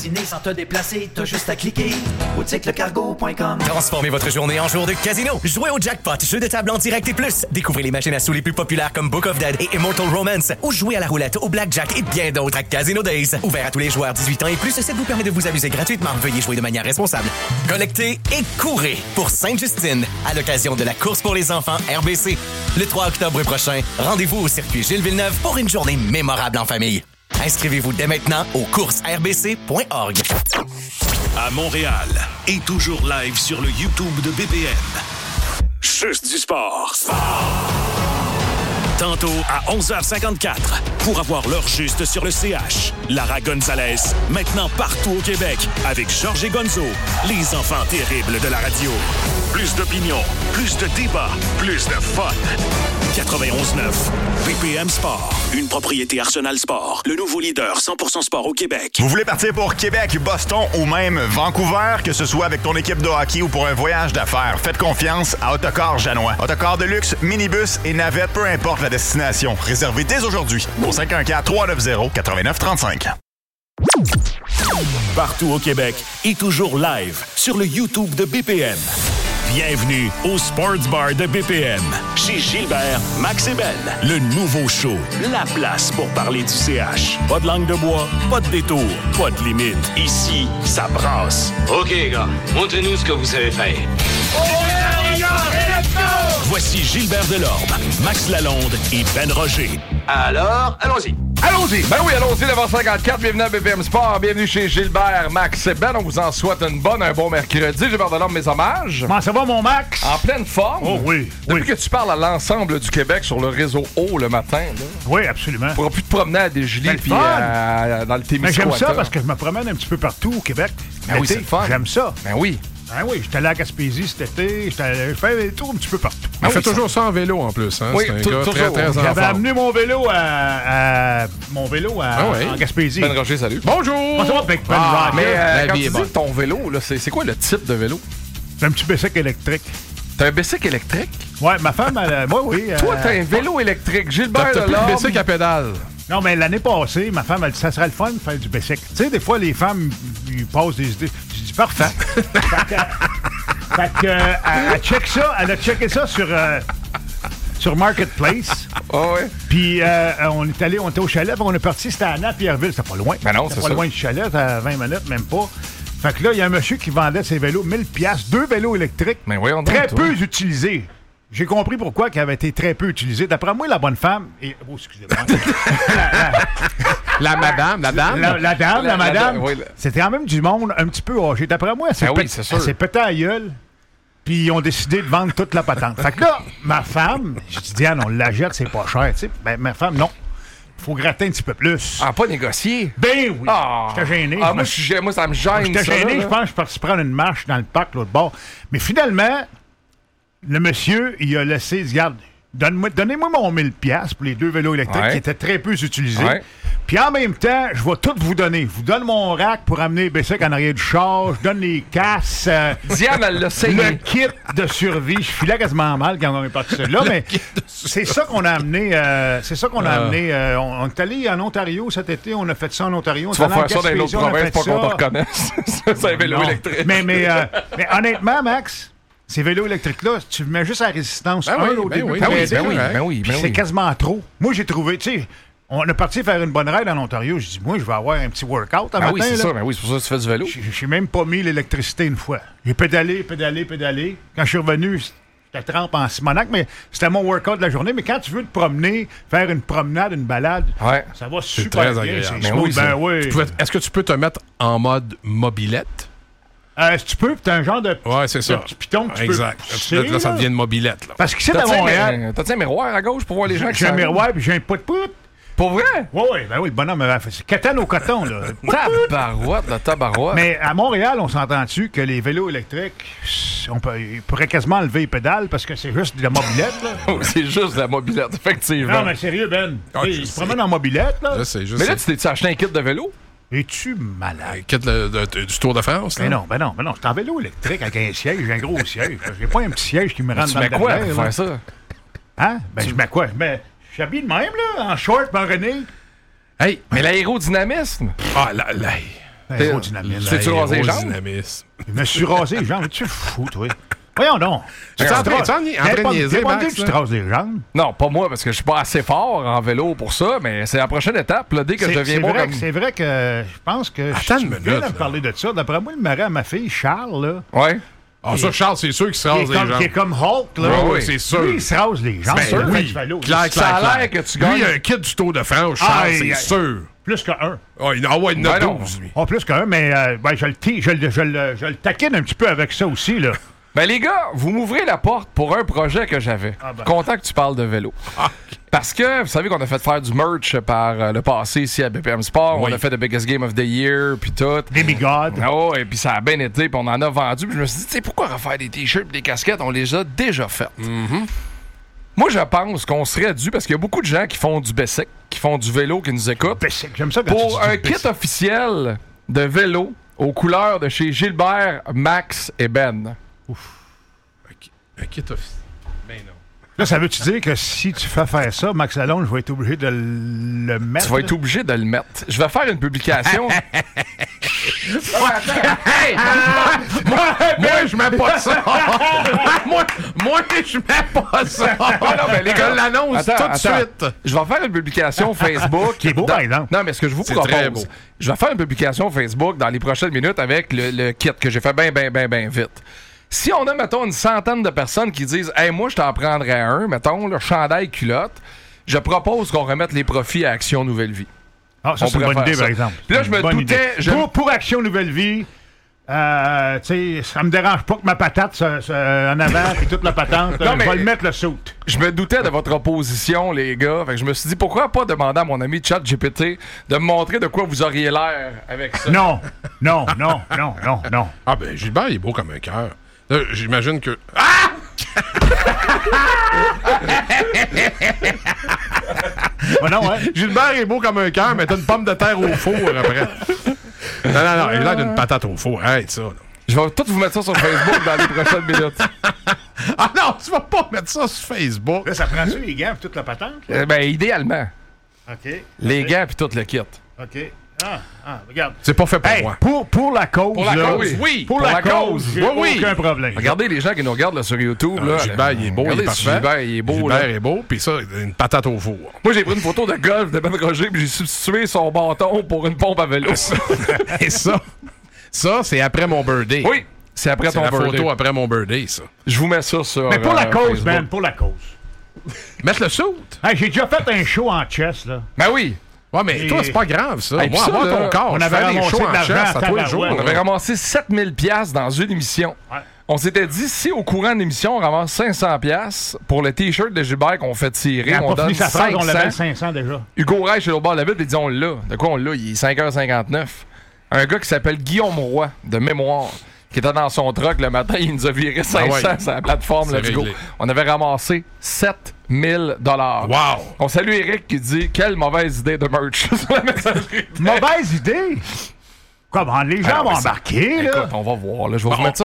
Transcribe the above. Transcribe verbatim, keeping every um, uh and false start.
magasiner sans te déplacer, t'as juste à cliquer. boutique le cargo point com. Transformez votre journée en jour de casino. Jouez au jackpot, jeu de table en direct et plus. Découvrez les machines à sous les plus populaires comme Book of Dead et Immortal Romance. Ou jouez à la roulette, au blackjack et bien d'autres à Casino Days. Ouvert à tous les joueurs dix-huit ans et plus, ça vous permet de vous amuser gratuitement. Veuillez jouer de manière responsable. Collectez et courez pour Sainte-Justine à l'occasion de la course pour les enfants R B C. Le trois octobre prochain, rendez-vous au circuit Gilles Villeneuve pour une journée mémorable en famille. Inscrivez-vous dès maintenant au courses r b c point org. À Montréal et toujours live sur le YouTube de B P M. Juste du sport. Sport. Tantôt à onze heures cinquante-quatre pour avoir l'heure juste sur le C H. Lara Gonzalez, maintenant partout au Québec avec Georges et Gonzo, les enfants terribles de la radio. Plus d'opinion, plus de débats, plus de fun. quatre-vingt-onze neuf B P M Sport, une propriété Arsenal Sport, le nouveau leader cent pour cent sport au Québec. Vous voulez partir pour Québec, Boston ou même Vancouver, que ce soit avec ton équipe de hockey ou pour un voyage d'affaires, faites confiance à Autocar Janois. Autocar de luxe, minibus et navette, peu importe la destination. Réservez dès aujourd'hui au cinq un quatre, trois neuf zéro, neuf neuf trois cinq. Partout au Québec et toujours live sur le YouTube de B P M. Bienvenue au Sports Bar de B P M, chez Gilbert, Max et Ben. Le nouveau show, la place pour parler du C H. Pas de langue de bois, pas de détour, pas de limite. Ici, ça brasse. OK, gars, montrez-nous ce que vous savez faire. Voici Gilbert Delorme, Max Lalonde et Ben Roger. Alors, allons-y. Allons-y! Ben oui, allons-y, le vingt cinquante-quatre. Bienvenue à B P M Sport. Bienvenue chez Gilbert, Max et Ben. On vous en souhaite une bonne, un bon mercredi. Gilbert Delorme, mes hommages. Comment ça va, mon Max? En pleine forme. Oh oui. Depuis oui. que tu parles à l'ensemble du Québec sur le réseau haut le matin, là, oui, absolument. tu pourras plus te promener à Desjolies puis euh, dans le Témiscouata. Mais j'aime ça parce que je me promène un petit peu partout au Québec. Ben oui, c'est le fun. J'aime ça. Ben oui. Ben oui, j'étais allé à Gaspésie cet été, j'étais allé faire des tours un petit peu partout. On fait toujours ça en vélo en plus, hein? Oui, c'est un tout, gars toujours. très, très en J'avais forme. amené mon vélo à, à mon vélo à, Ah oui. en Gaspésie. Ben Roger, salut. Bonjour! Comment ça va, Big Ben Ah, Roger? mais euh, La quand vie tu est dis bonne. ton vélo, là, c'est, c'est quoi le type de vélo? C'est un petit bicycle électrique. T'as un bicycle électrique? Ouais, ma femme, elle, moi, oui. Toi, euh, t'as un vélo électrique. Gilbert T'as plus Delorme. de bicycle à pédale. Non, mais l'année passée, ma femme, elle dit ça serait le fun de faire du bicycle. Tu sais, des fois, les femmes, ils passent des idées. J'ai dit, parfait. fait que, fait que, euh, elle, elle check ça, elle a checké ça sur, euh, sur Marketplace. Ah ouais? Puis, euh, on est allé, on était au chalet, puis on est parti, c'était à Napierville, c'était pas loin. Ben non, c'était c'est pas ça. loin du chalet, c'était à vingt minutes, même pas. Fait que là, il y a un monsieur qui vendait ses vélos, mille piastres, deux vélos électriques, Ben voyons donc, très toi. peu utilisés. J'ai compris pourquoi ils avaient été très peu utilisés. D'après moi, la bonne femme... Et, oh, excusez-moi. la, La madame, la dame. la, la dame, la, La- la madame, dame, oui, la- c'était quand même du monde un petit peu âgé. D'après moi, elle s'est Ben oui, pét- c'est sûr. elle s'est pété à la gueule, puis ils ont décidé de vendre toute la patente. Fait que là, ma femme, j'ai dit, Diane, on la jette, c'est pas cher, tu sais. Ben, ma femme, non. Faut gratter un petit peu plus. Ah, pas négocier? Ben oui. Ah. J'étais gêné. Ah, Je moi, me- je suis- moi, ça me gêne, J'étais ça, gêné, là. je pense que je suis parti prendre une marche dans le parc, l'autre bord. Mais finalement, le monsieur, il a laissé, il dit, regarde, donne-moi, donnez-moi mon mille piastres pour les deux vélos électriques Ouais. qui étaient très peu utilisés. Ouais. Puis en même temps, je vais tout vous donner. Je vous donne mon rack pour amener Bessic en arrière du char. Je donne les casses. euh, Diane, elle l'a le saigné. kit de survie. Je filais quasiment mal quand on est parti de là, mais c'est ça qu'on a amené. euh, c'est ça qu'on a Ah. amené. euh, on, on est allé en Ontario cet été. On a fait ça en Ontario. Tu On vas est allé faire en ça dans une Gaspésie, autre on a province fait pour qu'on te ça. reconnaisse. Ça, c'est un vélo Non. électrique. Mais, mais, euh, mais honnêtement, Max, ces vélos électriques-là, tu mets juste à la résistance Ben un oui, au ben début. oui, pour ben oui, aider, ben oui, ben oui, puis ben c'est oui. quasiment trop. Moi, j'ai trouvé, tu sais, on est parti faire une bonne ride en Ontario. J'ai dit, moi, je vais avoir un petit workout un Ben matin. oui, c'est là. ça. Ben oui, c'est pour ça que tu fais du vélo. J'ai j'ai même pas mis l'électricité une fois. J'ai pédalé, pédalé, pédalé. Quand je suis revenu, j'étais trempe en Simonac, mais c'était mon workout de la journée. Mais quand tu veux te promener, faire une promenade, une balade, Ouais. ça va C'est super très bien. agréable. C'est Ben smooth. oui, ça. Ben oui. Tu peux- Est-ce que tu peux te mettre en mode mobilette? Euh, si tu peux, t'as un genre de, Ouais, c'est de ça. petit piton que tu Exact. peux Là, pousser, là, ça là. devient une mobilette. Là. Parce qu'ici, à T'as-tu un, Montréal, euh, t'as-tu un miroir à gauche pour voir les gens qui j'ai un s'en- miroir puis j'ai un pout-pout. Pour vrai? Oui, oui, ben oui, le bonhomme avait fait ça. Catane au coton, là. Tabarouette de tabarouette. Mais à Montréal, on s'entend-tu que les vélos électriques, on peut, ils pourraient quasiment enlever les pédales parce que c'est juste de la mobilette, là. C'est juste la mobilette, effectivement. Non, mais sérieux, Ben. Ah, Hey, je ils se sais. promènent en mobilette, là. Je sais, je Mais sais. là, tu t'es-tu acheté un kit de vélo? Es-tu malade? Quitte le, le- du Tour de France. Ben là. non, ben non, ben non. C'est en vélo électrique avec un siège, j'ai un gros siège. J'ai pas un petit siège qui me rentre Tu dans mets le quoi derrière, pour là. faire ça? Hein? Ben, je mets quoi? Ben, je suis habillé de même, là, en short, en René. Hey, mais l'aérodynamisme! Ah, là, là. Aérodynamisme. Tu t'es-tu rasé les jambes? Aérodynamisme. Je me suis rasé les jambes. Tu fou, toi. Voyons donc. Tu es en train tu es en train de niaiser, pas Max, que tu là? te rases les jambes. Non, pas moi, parce que je suis pas assez fort en vélo pour ça, mais c'est la prochaine étape. Là, dès que C'est je deviens c'est bon vrai, comme... que- c'est vrai que je pense que... Attends tu une viens minute, de me là. parler de ça. D'après moi, le mari à ma fille, Charles, là, Ouais. Ah, ça, Charles, c'est sûr qu'il se qui, rase est les comme, jambes. qui est comme Hulk, là. Oui, oui, oui. c'est sûr. Lui, il se rase les jambes. Ben sûr, oui. fait du vélo. Claire, Ça claire, a l'air clair. que tu Lui, gagnes. il a un kit du Tour de France, Charles, Ah, c'est il- sûr. Plus qu'un. Ah, il en a une Ben non. douze, lui. Oh, plus qu'un, mais euh, ben, je, le ti- je, le- je, le- je le taquine un petit peu avec ça aussi, là. Ben les gars, vous m'ouvrez la porte pour un projet que j'avais. Ah ben. Content que tu parles de vélo. Parce que, vous savez qu'on a fait faire du merch par euh, le passé ici à B P M Sport. Oui. On a fait The Biggest Game of the Year, puis tout. Demigod. Ah ouais, et puis ça a bien été, puis on en a vendu. Puis je me suis dit, tu sais, pourquoi refaire des t-shirts et des casquettes? On les a déjà faites. Moi, je pense qu'on serait dû, parce qu'il y a beaucoup de gens qui font du basic, qui font du vélo, qui nous écoutent, Basic. J'aime ça quand pour tu dis un basic. kit officiel de vélo aux couleurs de chez Gilbert, Max et Ben. Un kit officiel. Ben non. Là, ça veut-tu dire que si tu fais faire ça, Max Lalonde, je vais être obligé de le mettre? Tu vas être obligé de le mettre. Je vais faire une publication. Hey! moi, moi, je mets pas ça. moi, moi, je mets pas ça. non, mais les gars, Je l'annonce tout Attends, de attends. suite. Je vais faire une publication Facebook. Qui est beau, dans- par exemple. Non, mais ce que je vous C'est propose, très beau. je vais faire une publication Facebook dans les prochaines minutes avec le, le kit que j'ai fait bien, bien, bien, bien vite. Si on a, mettons, une centaine de personnes qui disent « Hey, moi, je t'en prendrais un, mettons, le chandail culotte », je propose qu'on remette les profits à Action Nouvelle Vie. Ah, ça, On c'est une pourrait bonne faire idée, ça. par exemple. Puis là, je me Bonne doutais, idée. je- Pour, pour Action Nouvelle Vie, euh, tu sais, ça me dérange pas que ma patate se- se- en avant et toute la patente. Non, euh, mais- Je vais le mettre le saut. Je me doutais de votre opposition, les gars. Fait que je me suis dit, pourquoi pas demander à mon ami ChatGPT de me montrer de quoi vous auriez l'air avec ça? Non, non, non, non, non, non. Ah, ben, Gilbert, il est beau comme un cœur. Là, j'imagine que. Ah! Oh non, hein? Gilbert est beau comme un cœur, mais t'as une pomme de terre au four après. Non, non, non, il a l'air d'une patate au four. Arrête ça. là. Je vais tout vous mettre ça sur Facebook dans les prochaines minutes. Ah non, tu vas pas mettre ça sur Facebook. Là, ça prend-tu les gants et toute la patente? là? Euh, ben, idéalement. OK. Les OK. gants puis tout le kit. OK. Ah, ah, regarde. C'est pas fait pour Hey, moi. pour, pour la cause, Pour la là, cause, oui. Pour, Pour la, la cause, cause, j'ai oui, oui. aucun problème. Regardez les gens qui nous regardent là, sur YouTube. Ah, là, Gilbert, il est beau, il est Regardez, parfait. Gilbert, il est beau. Gilbert là. est beau, puis ça, une patate au four. Moi, j'ai pris une photo de golf de Ben Roger puis j'ai substitué son bâton pour une pompe à vélo. Et ça, ça, c'est après mon birthday. Oui, c'est après C'est ton la birthday. photo après mon birthday, ça. Je vous mets ça sur Mais pour la euh, cause, Facebook. man, pour la cause. Mettre le saut. Hey, j'ai déjà fait un show en chess, là. Ben oui. Ouais, mais Et- toi, c'est pas grave, ça. Hey, Moi, puis ça, avoir là, ton corps, on je avait fais des ramassé shows de en l'argent chasse à à tous les tabarouette. jours. On avait ramassé sept mille piastres dans une émission. Ouais. On s'était dit, si au courant de l'émission, on ramasse cinq cents piastres pour le T-shirt de Gilbert qu'on fait tirer, Il a on pas donne fini sa phrase, on l'avait cinq cents. cinq cents déjà. Hugo Reich chez le bord de la ville, puis il dit, on l'a. De quoi on l'a? Il est cinq heures cinquante-neuf. Un gars qui s'appelle Guillaume Roy, de mémoire, qui était dans son truck le matin, il nous a viré cinq cents Ah ouais. sur la plateforme, C'est let's go. réglé. On avait ramassé sept mille dollars. Wow! On salue Eric qui dit, quelle mauvaise idée de merch sur la messagerie. Mauvaise idée! Comment? Les gens Ah non, vont mais c'est- embarquer, là. Écoute, on va voir. Là. Je vais Bon, vous mettre ça